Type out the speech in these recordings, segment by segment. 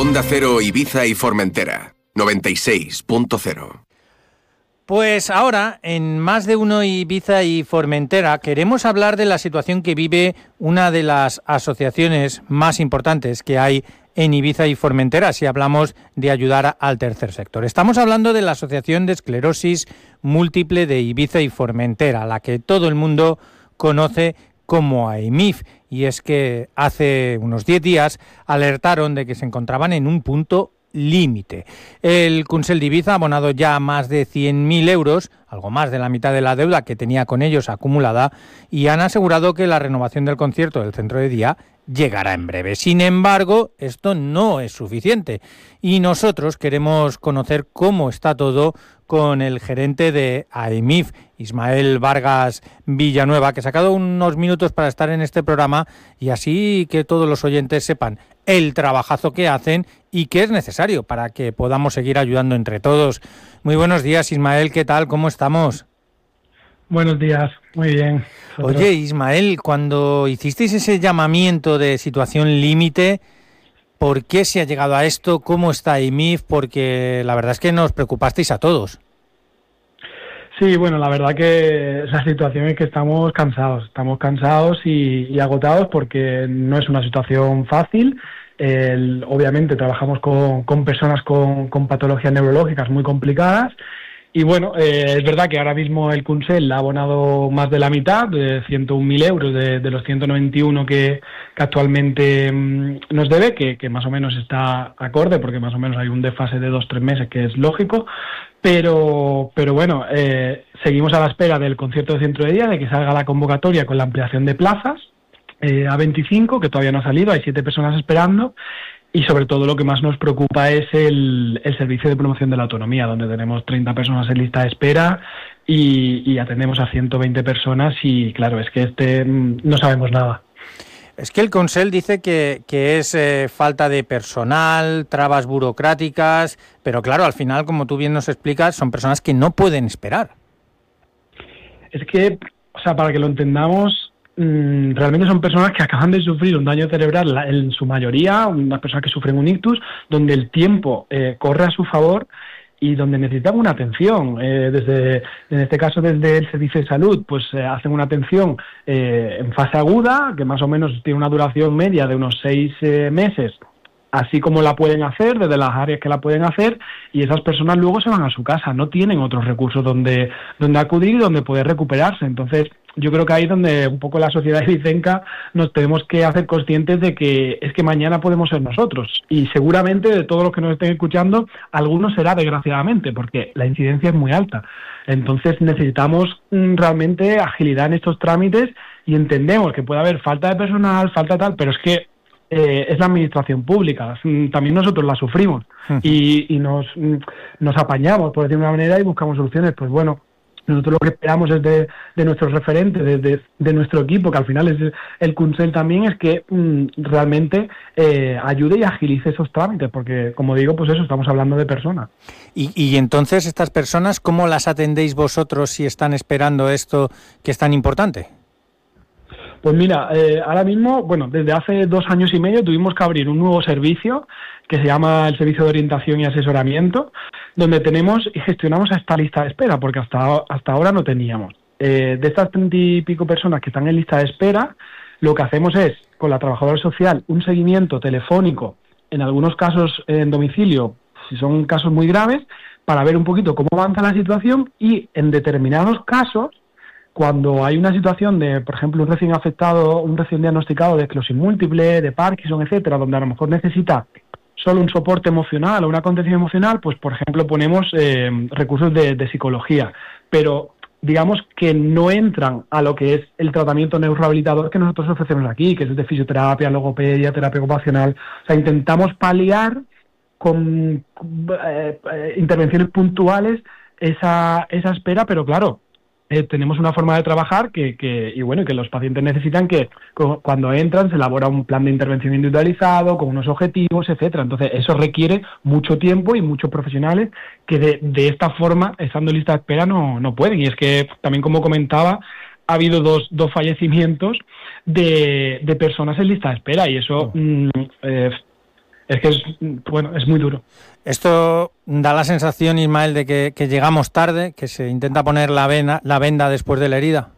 Onda Cero Ibiza y Formentera, 96.0. Pues ahora, en Más de Uno Ibiza y Formentera, queremos hablar de la situación que vive una de las asociaciones más importantes que hay en Ibiza y Formentera, si hablamos de ayudar al tercer sector. Estamos hablando de la Asociación de Esclerosis Múltiple de Ibiza y Formentera, la que todo el mundo conoce como AEMIF, y es que hace unos 10 días alertaron de que se encontraban en un punto límite. El Consell d'Ibiza ha abonado ya más de 100.000 euros, algo más de la mitad de la deuda que tenía con ellos acumulada, y han asegurado que la renovación del concierto del centro de día llegará en breve. Sin embargo, esto no es suficiente y nosotros queremos conocer cómo está todo con el gerente de AEMIF, Ismael Vargas Villanueva, que ha sacado unos minutos para estar en este programa y así que todos los oyentes sepan el trabajazo que hacen y que es necesario para que podamos seguir ayudando entre todos. Muy buenos días, Ismael, ¿qué tal? ¿Cómo estamos? Buenos días, muy bien. Oye, Ismael, cuando hicisteis ese llamamiento de situación límite, ¿por qué se ha llegado a esto? ¿Cómo está AEMIF? Porque la verdad es que nos preocupasteis a todos. Sí, bueno, la verdad que la situación es que estamos cansados y agotados porque no es una situación fácil. Obviamente trabajamos con personas con patologías neurológicas muy complicadas. Y bueno, es verdad que ahora mismo el Consell ha abonado más de la mitad, de 101.000 euros de los 191 que actualmente nos debe, que más o menos está acorde, porque más o menos hay un desfase de 2-3 meses, que es lógico, pero bueno, seguimos a la espera del concierto de centro de día, de que salga la convocatoria con la ampliación de plazas a 25, que todavía no ha salido, hay 7 personas esperando. Y sobre todo lo que más nos preocupa es el servicio de promoción de la autonomía, donde tenemos 30 personas en lista de espera y atendemos a 120 personas y claro, es que no sabemos nada. Es que el Consell dice que es falta de personal, trabas burocráticas, pero claro, al final, como tú bien nos explicas, son personas que no pueden esperar. Es que, o sea, para que lo entendamos, realmente son personas que acaban de sufrir un daño cerebral, en su mayoría, unas personas que sufren un ictus, donde el tiempo corre a su favor y donde necesitan una atención. En este caso, desde el Servicio de Salud, pues hacen una atención en fase aguda, que más o menos tiene una duración media de unos 6 meses, así como la pueden hacer, desde las áreas que la pueden hacer, y esas personas luego se van a su casa, no tienen otros recursos donde acudir y donde poder recuperarse. Entonces, yo creo que ahí es donde un poco la sociedad ibicenca nos tenemos que hacer conscientes de que es que mañana podemos ser nosotros, y seguramente de todos los que nos estén escuchando, algunos será desgraciadamente, porque la incidencia es muy alta. Entonces necesitamos realmente agilidad en estos trámites y entendemos que puede haber falta de personal, falta tal, pero es que es la administración pública, también nosotros la sufrimos y nos apañamos, por decir de una manera, y buscamos soluciones. Pues bueno, nosotros lo que esperamos es de nuestros referentes, de nuestro equipo, que al final es el Consell también, es que realmente ayude y agilice esos trámites, porque como digo, pues eso, estamos hablando de personas. Y entonces, estas personas, ¿cómo las atendéis vosotros si están esperando esto que es tan importante? Pues mira, ahora mismo, bueno, desde hace 2 años y medio tuvimos que abrir un nuevo servicio que se llama el Servicio de Orientación y Asesoramiento, donde tenemos y gestionamos a esta lista de espera, porque hasta ahora no teníamos. De estas 30 y pico personas que están en lista de espera, lo que hacemos es, con la trabajadora social, un seguimiento telefónico, en algunos casos en domicilio, si son casos muy graves, para ver un poquito cómo avanza la situación, y en determinados casos, cuando hay una situación de, por ejemplo, un recién afectado, un recién diagnosticado de esclerosis múltiple, de Parkinson, etcétera, donde a lo mejor necesita solo un soporte emocional o una contención emocional, pues, por ejemplo, ponemos recursos de psicología. Pero digamos que no entran a lo que es el tratamiento neurorehabilitador que nosotros ofrecemos aquí, que es de fisioterapia, logopedia, terapia ocupacional. O sea, intentamos paliar con intervenciones puntuales esa espera, pero claro, tenemos una forma de trabajar que los pacientes necesitan que cuando entran se elabora un plan de intervención individualizado con unos objetivos, etcétera. Entonces eso requiere mucho tiempo y muchos profesionales que de esta forma, estando en lista de espera, no pueden. Y es que también, como comentaba, ha habido dos fallecimientos de personas en lista de espera, y eso es que es muy duro. Esto da la sensación, Ismael, de que llegamos tarde, que se intenta poner la venda después de la herida.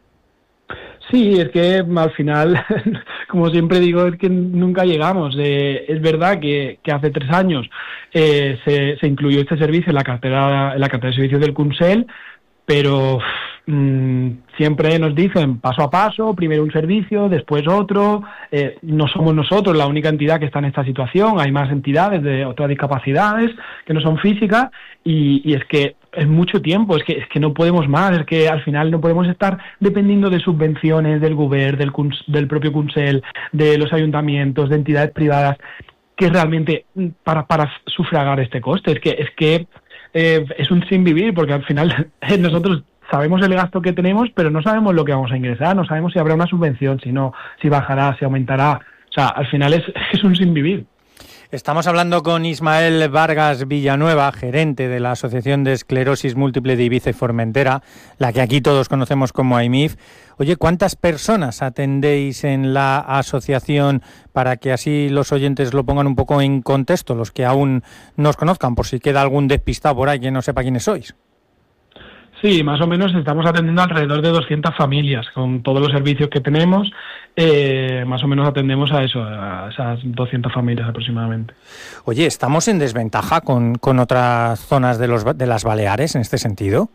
Sí, es que al final, como siempre digo, es que nunca llegamos. Es verdad que hace 3 años se incluyó este servicio en la cartera de servicios del Consell, pero siempre nos dicen paso a paso, primero un servicio, después otro. No somos nosotros la única entidad que está en esta situación, hay más entidades de otras discapacidades que no son físicas, y es que es mucho tiempo, es que no podemos más, es que al final no podemos estar dependiendo de subvenciones del Govern, del propio Consell, de los ayuntamientos, de entidades privadas, que realmente para sufragar este coste. Es que es un sin vivir, porque al final nosotros sabemos el gasto que tenemos, pero no sabemos lo que vamos a ingresar, no sabemos si habrá una subvención, si bajará, si aumentará. O sea, al final es un sin vivir. Estamos hablando con Ismael Vargas Villanueva, gerente de la Asociación de Esclerosis Múltiple de Ibiza y Formentera, la que aquí todos conocemos como AEMIF. Oye, ¿cuántas personas atendéis en la asociación, para que así los oyentes lo pongan un poco en contexto, los que aún no os conozcan, por si queda algún despistado por ahí que no sepa quiénes sois? Sí, más o menos estamos atendiendo alrededor de 200 familias con todos los servicios que tenemos. Más o menos atendemos a esas 200 familias aproximadamente. Oye, ¿estamos en desventaja con otras zonas de las Baleares en este sentido?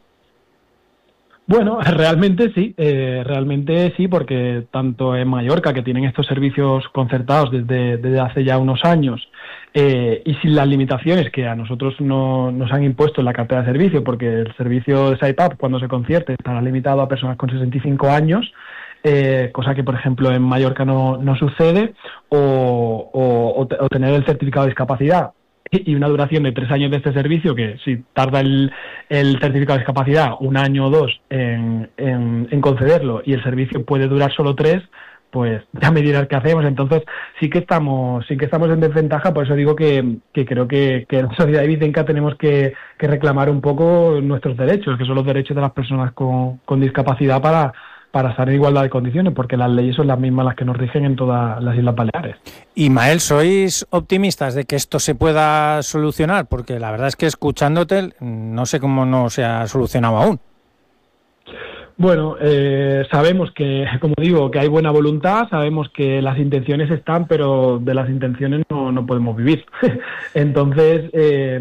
Bueno, realmente sí, porque tanto en Mallorca, que tienen estos servicios concertados desde hace ya unos años, y sin las limitaciones que a nosotros nos han impuesto en la cartera de servicio, porque el servicio de SAIPAP, cuando se concierte, estará limitado a personas con 65 años, cosa que, por ejemplo, en Mallorca no sucede, o tener el certificado de discapacidad y una duración de 3 años de este servicio, que si tarda el certificado de discapacidad 1 año o 2 en concederlo, y el servicio puede durar solo 3, pues ya me dirás qué hacemos. Entonces sí que estamos en desventaja. Por eso digo que creo que en la sociedad ibicenca tenemos que reclamar un poco nuestros derechos, que son los derechos de las personas con discapacidad, para estar en igualdad de condiciones, porque las leyes son las mismas las que nos rigen en todas las Islas Baleares. Ismael, ¿sois optimistas de que esto se pueda solucionar? Porque la verdad es que escuchándote no sé cómo no se ha solucionado aún. Bueno, sabemos que, como digo, que hay buena voluntad, sabemos que las intenciones están, pero de las intenciones no podemos vivir. Entonces,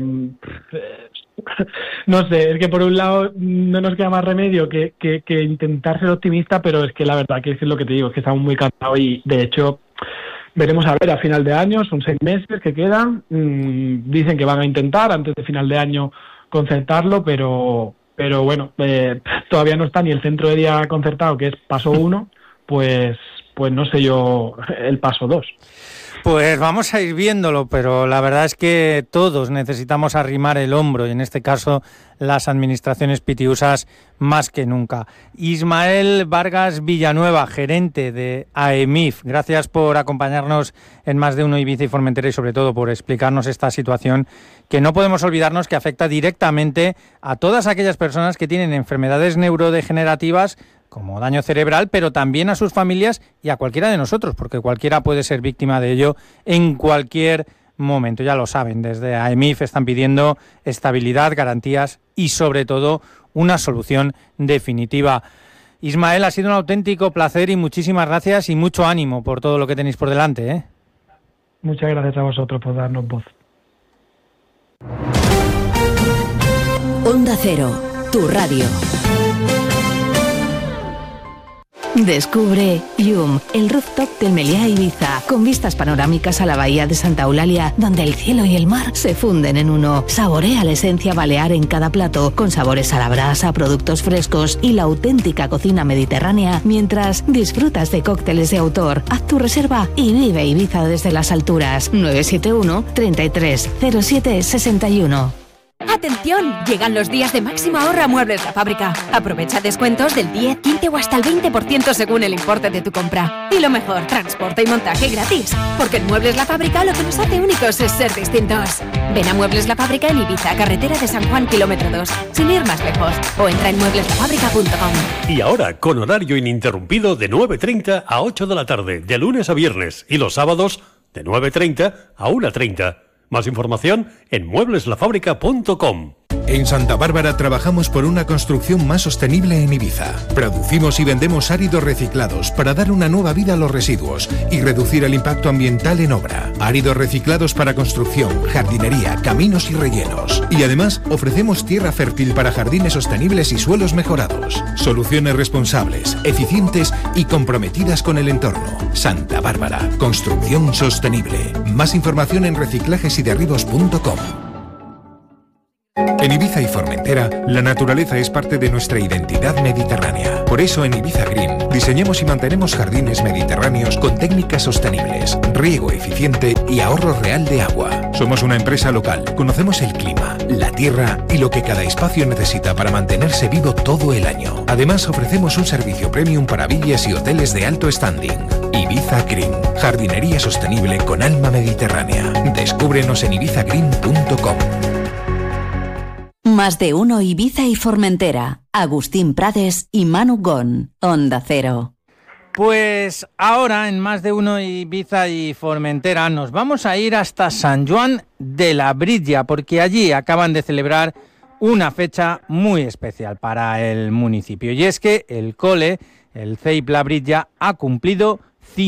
no sé, es que por un lado no nos queda más remedio que intentar ser optimista, pero es que la verdad que es lo que te digo, es que estamos muy cansados y, de hecho, veremos a ver a final de año, son 6 meses que quedan, dicen que van a intentar antes de final de año concertarlo, pero bueno, todavía no está ni el centro de día concertado, que es paso 1, pues no sé yo el paso 2. Pues vamos a ir viéndolo, pero la verdad es que todos necesitamos arrimar el hombro, y en este caso las administraciones pitiusas más que nunca. Ismael Vargas Villanueva, gerente de AEMIF, gracias por acompañarnos en Más de Uno Ibiza y Formentera, y sobre todo por explicarnos esta situación que no podemos olvidarnos que afecta directamente a todas aquellas personas que tienen enfermedades neurodegenerativas como daño cerebral, pero también a sus familias y a cualquiera de nosotros, porque cualquiera puede ser víctima de ello en cualquier momento. Ya lo saben, desde AEMIF están pidiendo estabilidad, garantías y sobre todo una solución definitiva. Ismael, ha sido un auténtico placer y muchísimas gracias y mucho ánimo por todo lo que tenéis por delante, ¿eh? Muchas gracias a vosotros por darnos voz. Onda Cero, tu radio. Descubre Yum, el rooftop del Meliá Ibiza, con vistas panorámicas a la bahía de Santa Eulalia, donde el cielo y el mar se funden en uno. Saborea la esencia balear en cada plato, con sabores a la brasa, productos frescos y la auténtica cocina mediterránea, mientras disfrutas de cócteles de autor. Haz tu reserva y vive Ibiza desde las alturas. 971 33 07 61. ¡Atención! Llegan los días de máximo ahorro a Muebles La Fábrica. Aprovecha descuentos del 10, 15 o hasta el 20% según el importe de tu compra. Y lo mejor, transporte y montaje gratis. Porque en Muebles La Fábrica lo que nos hace únicos es ser distintos. Ven a Muebles La Fábrica en Ibiza, carretera de San Juan, kilómetro 2, sin ir más lejos. O entra en muebleslafábrica.com. Y ahora, con horario ininterrumpido de 9:30 a 8 de la tarde, de lunes a viernes, y los sábados de 9:30 a 1:30. Más información en muebleslafábrica.com. En Santa Bárbara trabajamos por una construcción más sostenible en Ibiza. Producimos y vendemos áridos reciclados para dar una nueva vida a los residuos y reducir el impacto ambiental en obra. Áridos reciclados para construcción, jardinería, caminos y rellenos. Y además ofrecemos tierra fértil para jardines sostenibles y suelos mejorados. Soluciones responsables, eficientes y comprometidas con el entorno. Santa Bárbara, construcción sostenible. Más información en reciclajesyderribos.com. En Ibiza y Formentera, la naturaleza es parte de nuestra identidad mediterránea. Por eso en Ibiza Green diseñamos y mantenemos jardines mediterráneos con técnicas sostenibles, riego eficiente y ahorro real de agua. Somos una empresa local, conocemos el clima, la tierra y lo que cada espacio necesita para mantenerse vivo todo el año. Además ofrecemos un servicio premium para villas y hoteles de alto standing. Ibiza Green, jardinería sostenible con alma mediterránea. Descúbrenos en ibizagreen.com. Más de uno Ibiza y Formentera. Agustín Prades y Manu Gon. Onda Cero. Pues ahora en Más de uno Ibiza y Formentera nos vamos a ir hasta San Joan de Labrilla, porque allí acaban de celebrar una fecha muy especial para el municipio. Y es que el cole, el CEIP Labrilla, ha cumplido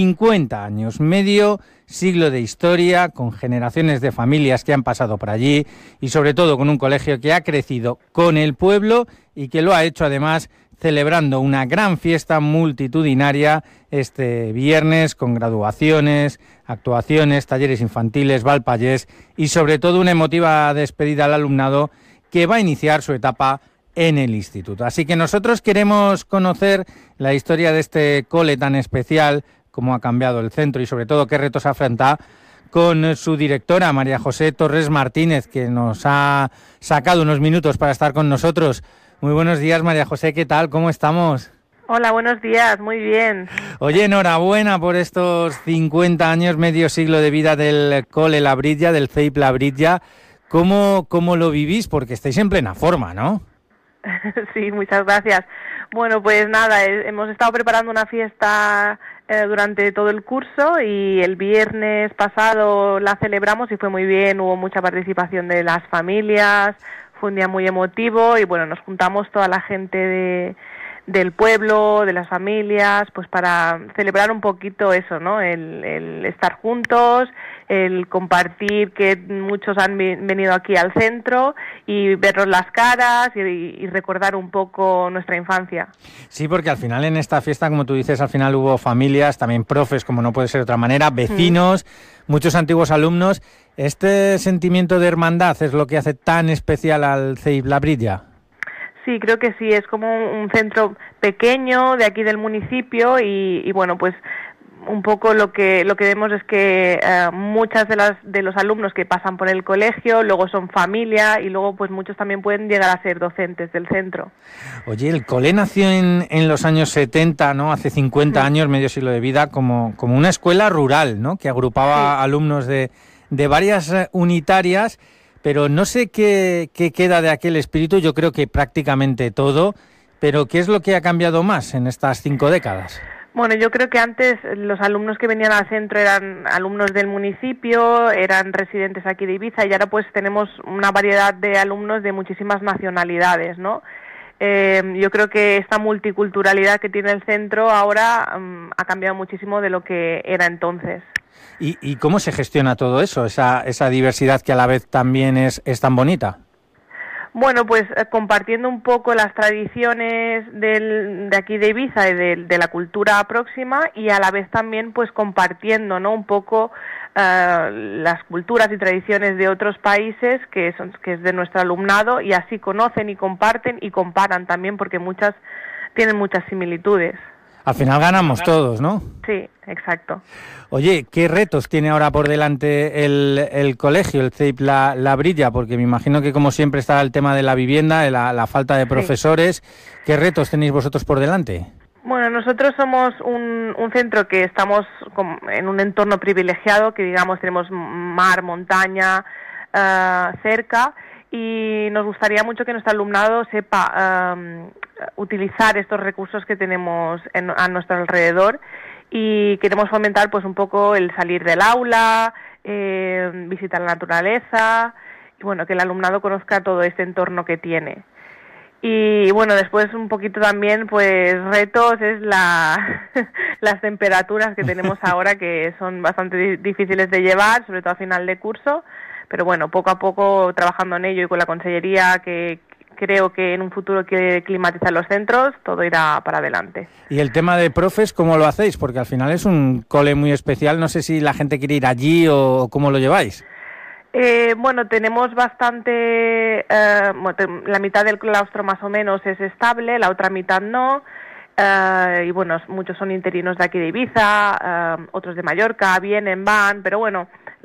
50 años, medio siglo de historia, con generaciones de familias que han pasado por allí y sobre todo con un colegio que ha crecido con el pueblo y que lo ha hecho además celebrando una gran fiesta multitudinaria este viernes con graduaciones, actuaciones, talleres infantiles, valpallés y sobre todo una emotiva despedida al alumnado que va a iniciar su etapa en el instituto. Así que nosotros queremos conocer la historia de este cole tan especial, cómo ha cambiado el centro y sobre todo qué retos afronta, con su directora María José Torres Martínez, que nos ha sacado unos minutos para estar con nosotros. Muy buenos días, María José, ¿qué tal? ¿Cómo estamos? Hola, buenos días, muy bien. Oye, enhorabuena por estos 50 años, medio siglo de vida del cole Labrilla, del CEIP Labrilla. ¿Cómo lo vivís? Porque estáis en plena forma, ¿no? Sí, muchas gracias. Bueno, pues nada, hemos estado preparando una fiesta durante todo el curso y el viernes pasado la celebramos y fue muy bien, hubo mucha participación de las familias, fue un día muy emotivo y bueno, nos juntamos toda la gente del pueblo, de las familias, pues para celebrar un poquito eso, ¿no? El estar juntos, el compartir que muchos han venido aquí al centro y vernos las caras y recordar un poco nuestra infancia. Sí, porque al final en esta fiesta, como tú dices, al final hubo familias, también profes, como no puede ser de otra manera, vecinos, muchos antiguos alumnos. ¿Este sentimiento de hermandad es lo que hace tan especial al CEIP Labrilla? Sí, creo que sí, es como un centro pequeño de aquí del municipio y bueno, pues un poco lo que vemos es que muchas de los alumnos que pasan por el colegio luego son familia y luego pues muchos también pueden llegar a ser docentes del centro. Oye, el cole nació en los años 70, ¿no? Hace 50 años, medio siglo de vida, como una escuela rural, ¿no? Que agrupaba alumnos de varias unitarias. Pero no sé qué queda de aquel espíritu, yo creo que prácticamente todo, pero ¿qué es lo que ha cambiado más en estas 5 décadas? Bueno, yo creo que antes los alumnos que venían al centro eran alumnos del municipio, eran residentes aquí de Ibiza y ahora pues tenemos una variedad de alumnos de muchísimas nacionalidades, ¿no? Yo creo que esta multiculturalidad que tiene el centro ahora ha cambiado muchísimo de lo que era entonces. ¿Y cómo se gestiona todo eso, esa diversidad que a la vez también es tan bonita? Bueno, pues compartiendo un poco las tradiciones de aquí de Ibiza y de la cultura próxima y a la vez también pues compartiendo, ¿no? Un poco las culturas y tradiciones de otros países que es de nuestro alumnado y así conocen y comparten y comparan también porque muchas tienen muchas similitudes. Al final ganamos todos, ¿no? Sí, exacto. Oye, ¿qué retos tiene ahora por delante el colegio, el CEIP Labrilla? Porque me imagino que como siempre está el tema de la vivienda, de la falta de profesores. Sí. ¿Qué retos tenéis vosotros por delante? Bueno, nosotros somos un centro que estamos en un entorno privilegiado, que digamos tenemos mar, montaña cerca y nos gustaría mucho que nuestro alumnado sepa utilizar estos recursos que tenemos a nuestro alrededor y queremos fomentar pues un poco el salir del aula, visitar la naturaleza y bueno, que el alumnado conozca todo este entorno que tiene. Y bueno, después un poquito también pues retos es las temperaturas que tenemos ahora, que son bastante difíciles de llevar, sobre todo a final de curso, pero bueno, poco a poco trabajando en ello y con la consellería, que creo que en un futuro que climatizar los centros, todo irá para adelante. Y el tema de profes, ¿cómo lo hacéis? Porque al final es un cole muy especial, no sé si la gente quiere ir allí o cómo lo lleváis. Bueno, tenemos bastante, la mitad del claustro más o menos es estable, la otra mitad no, y bueno, muchos son interinos de aquí de Ibiza, otros de Mallorca, vienen, van, pero bueno,